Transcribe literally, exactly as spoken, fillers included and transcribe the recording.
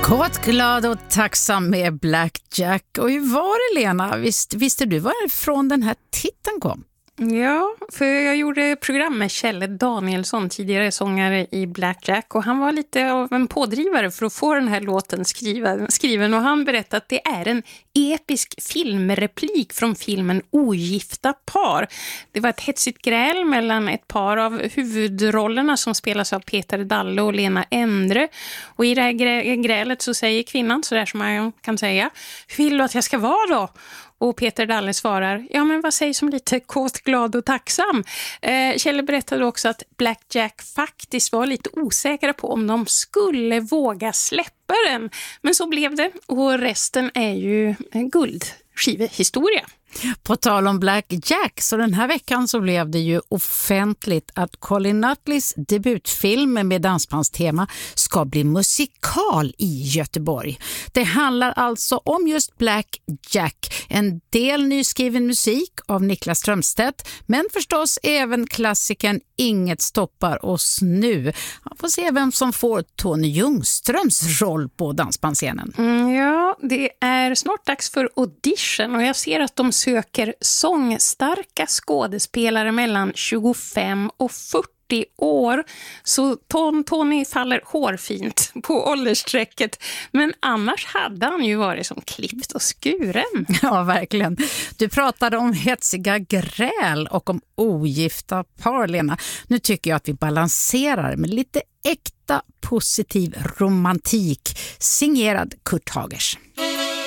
Kåt, glad och tacksam med Black Jack. Och hur var det, Lena? Visst, visste du varifrån den här titeln kom? Ja, för jag gjorde program med Kjell Danielsson, tidigare sångare i Black Jack, och han var lite av en pådrivare för att få den här låten skriven, skriven och han berättade att det är en episk filmreplik från filmen Ogifta par. Det var ett hetsigt gräl mellan ett par av huvudrollerna som spelas av Peter Dalle och Lena Endre, och i det här grälet så säger kvinnan, så där som man kan säga: hur vill du att jag ska vara då? Och Peter Dalle svarar: ja, men vad sägs som lite kåt, glad och tacksam? Eh, Kjell berättade också att Black Jack faktiskt var lite osäkra på om de skulle våga släppa den. Men så blev det, och resten är ju en guldskivehistoria. På tal om Black Jack, så den här veckan så blev det ju offentligt att Colin Nutleys debutfilm med dansbandstema ska bli musikal i Göteborg. Det handlar alltså om just Black Jack, en del nyskriven musik av Niklas Strömstedt, men förstås även klassikern Inget stoppar oss nu. Man får se vem som får Tony Ljungströms roll på dansbandsscenen. Mm, ja, det är snart dags för audition, och jag ser att de söker sångstarka skådespelare mellan tjugofem och fyrtio år. Så Ton, Tony faller hårfint på ålderssträcket. Men annars hade han ju varit som klippt och skuren. Ja, verkligen. Du pratade om hetsiga gräl och om ogifta par, Lena. Nu tycker jag att vi balanserar med lite äkta positiv romantik, signerad Kurt Hagers.